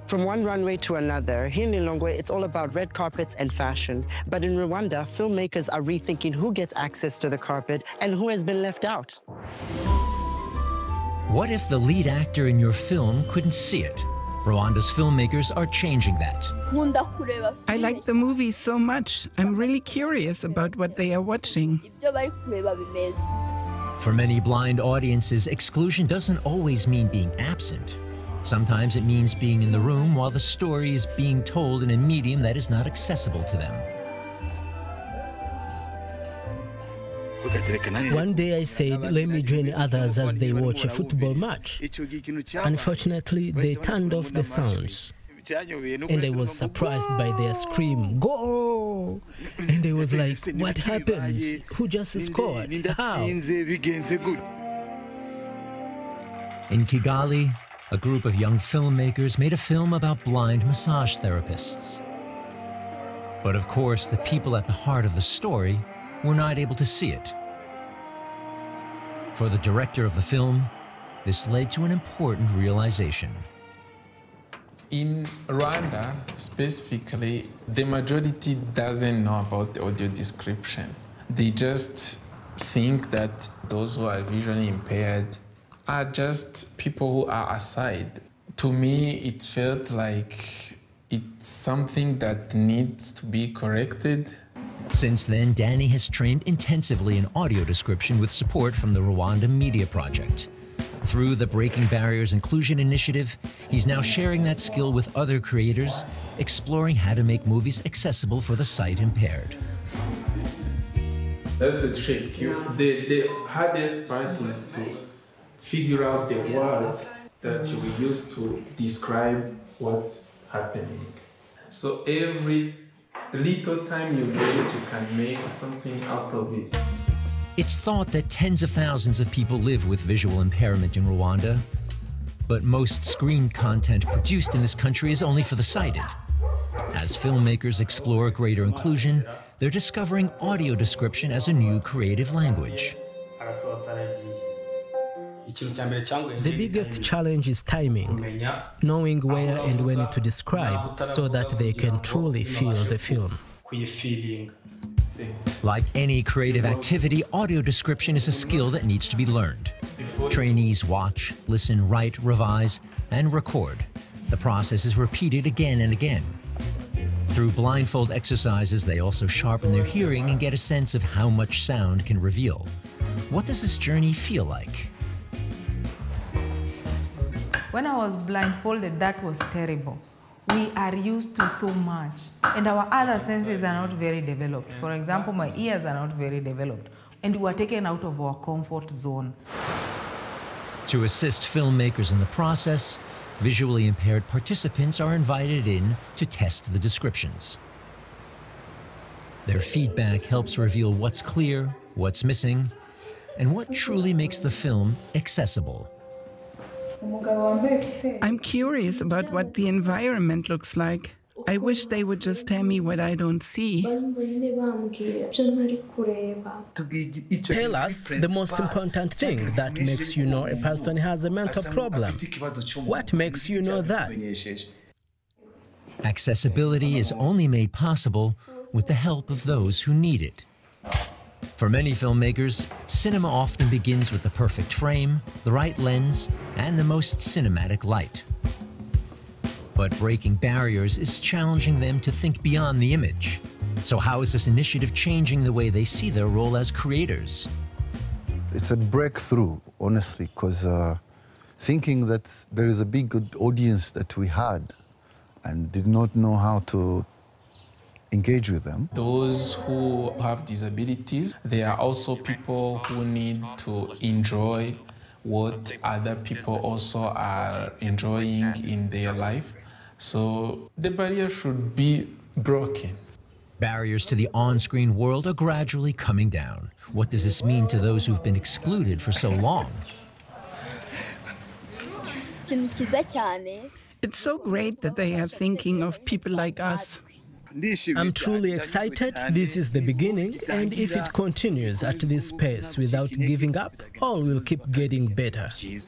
From one runway to another, here in Lilongwe, it's all about red carpets and fashion. But in Rwanda, filmmakers are rethinking who gets access to the carpet and who has been left out. What if the lead actor in your film couldn't see it? Rwanda's filmmakers are changing that. I like the movies so much. I'm really curious about what they are watching. For many blind audiences, exclusion doesn't always mean being absent. Sometimes it means being in the room while the story is being told in a medium that is not accessible to them. One day I said, let me join others as they watch a football match. Unfortunately, they turned off the sounds. And I was surprised by their scream, "Go!" And I was like, what happened? Who just scored? How? In Kigali, a group of young filmmakers made a film about blind massage therapists. But of course, the people at the heart of the story were not able to see it. For the director of the film, this led to an important realization. In Rwanda, specifically, the majority doesn't know about the audio description. They just think that those who are visually impaired are just people who are aside. To me, it felt like it's something that needs to be corrected. Since then, Danny has trained intensively in audio description with support from the Rwanda Media Project. Through the Breaking Barriers Inclusion Initiative, he's now sharing that skill with other creators, exploring how to make movies accessible for the sight impaired. That's the trick. The hardest part is to figure out the word that you will use to describe what's happening. So every little time you get, you can make something out of it. It's thought that tens of thousands of people live with visual impairment in Rwanda, but most screen content produced in this country is only for the sighted. As filmmakers explore greater inclusion, they're discovering audio description as a new creative language. The biggest challenge is timing, knowing where and when to describe so that they can truly feel the film. Like any creative activity, audio description is a skill that needs to be learned. Trainees watch, listen, write, revise, and record. The process is repeated again and again. Through blindfold exercises, they also sharpen their hearing and get a sense of how much sound can reveal. What does this journey feel like? When I was blindfolded, that was terrible. We are used to so much, and our other senses are not very developed. For example, my ears are not very developed, and we are taken out of our comfort zone. To assist filmmakers in the process, visually impaired participants are invited in to test the descriptions. Their feedback helps reveal what's clear, what's missing, and what truly makes the film accessible. I'm curious about what the environment looks like. I wish they would just tell me what I don't see. Tell us the most important thing that makes you know a person has a mental problem. What makes you know that? Accessibility is only made possible with the help of those who need it. For many filmmakers, cinema often begins with the perfect frame, the right lens, and the most cinematic light. But breaking barriers is challenging them to think beyond the image. So how is this initiative changing the way they see their role as creators? It's a breakthrough, honestly, because thinking that there is a big good audience that we had and did not know how to engage with them. Those who have disabilities, they are also people who need to enjoy what other people also are enjoying in their life. So the barrier should be broken. Barriers to the on-screen world are gradually coming down. What does this mean to those who've been excluded for so long? It's so great that they are thinking of people like us. I'm truly excited. This is the beginning, and if it continues at this pace without giving up, all will keep getting better.